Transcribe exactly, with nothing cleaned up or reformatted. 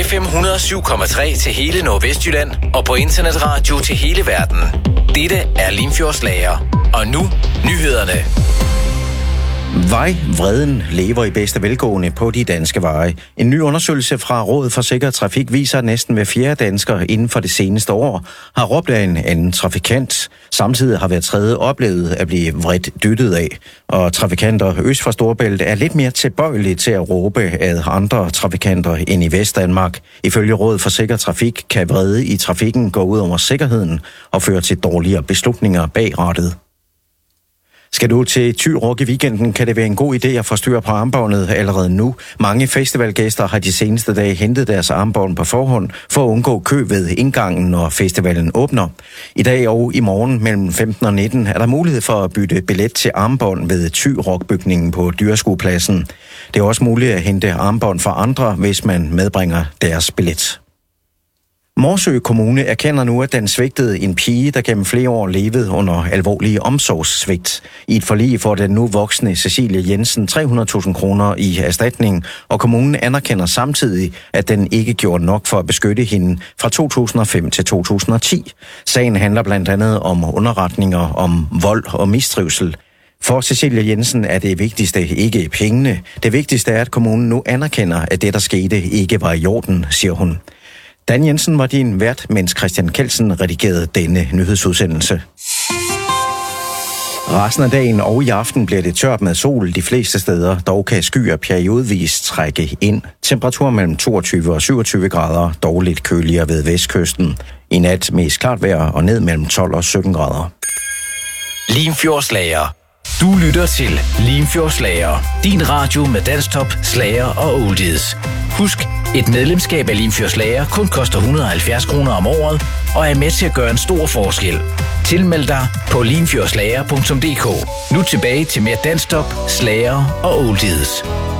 F M hundrede og syv komma tre til hele Nordvestjylland og på internetradio til hele verden. Dette er Limfjordslager. Og nu, nyhederne. Vejvreden lever i bedste velgående på de danske veje. En ny undersøgelse fra Rådet for Sikker Trafik viser, at næsten hver fjerde dansker inden for det seneste år har råbt af en anden trafikant. Samtidig har hver tredje oplevet at blive vredt dyttet af. Og trafikanter øst for Storebælt er lidt mere tilbøjelige til at råbe af andre trafikanter end i Vestdanmark. Ifølge Rådet for Sikker Trafik kan vrede i trafikken gå ud over sikkerheden og føre til dårligere beslutninger bag rattet. Skal du til Thy Rock i weekenden, kan det være en god idé at få styr på armbåndet allerede nu. Mange festivalgæster har de seneste dage hentet deres armbånd på forhånd for at undgå kø ved indgangen, når festivalen åbner. I dag og i morgen mellem femten og nitten er der mulighed for at bytte billet til armbånd ved Thy Rock-bygningen på Dyreskuepladsen. Det er også muligt at hente armbånd fra andre, hvis man medbringer deres billet. Morsø Kommune erkender nu, at den svigtede en pige, der gennem flere år levede under alvorlige omsorgssvigt. I et forlig får den nu voksne Cecilie Jensen tre hundrede tusind kroner i erstatning, og kommunen anerkender samtidig, at den ikke gjorde nok for at beskytte hende fra to tusind og fem til to tusind og ti. Sagen handler blandt andet om underretninger om vold og mistrivsel. For Cecilie Jensen er det vigtigste ikke pengene. Det vigtigste er, at kommunen nu anerkender, at det, der skete, ikke var i orden, siger hun. Dan Jensen var din vært, mens Christian Kelsen redigerede denne nyhedsudsendelse. Resten af dagen og i aften bliver det tørt med sol de fleste steder, dog kan skyer periodvis trække ind. Temperatur mellem toogtyve og syvogtyve grader, dog lidt køligere ved vestkysten. I nat mest klart vejr og ned mellem tolv og sytten grader. Limfjordslager. Du lytter til Limfjordslager. Din radio med dansktop, slager og oldies. Husk, et medlemskab af Limfjordslager kun koster et hundrede og halvfjerds kroner om året og er med til at gøre en stor forskel. Tilmeld dig på limfjordslager punktum d k. Nu tilbage til mere dansktop, slager og oldies.